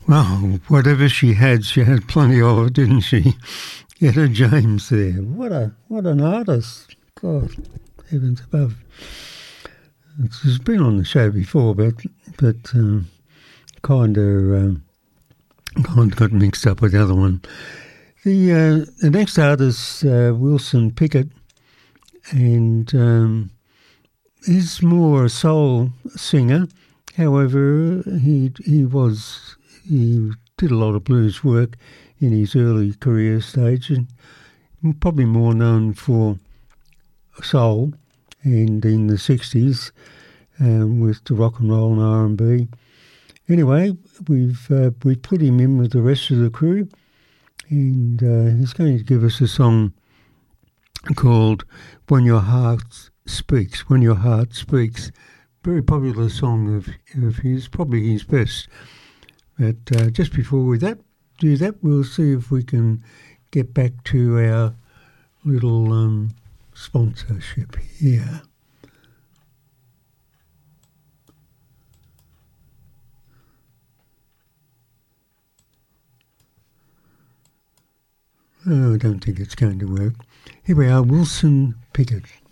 Well, whatever she had plenty of, didn't she? Etta James there. What an artist. God, heavens above. She's been on the show before, but kind of got mixed up with the other one. The next artist, Wilson Pickett, and he's more a soul singer. However, he did a lot of blues work in his early career stage, and probably more known for soul, and in the 60s with the rock and roll and R&B. Anyway, we've put him in with the rest of the crew, and he's going to give us a song called When Your Heart Speaks. When Your Heart Speaks. Very popular song of his, probably his best. But just before we do that, we'll see if we can get back to our little sponsorship here. Oh, I don't think it's going to work. Here we are, Wilson Pickett.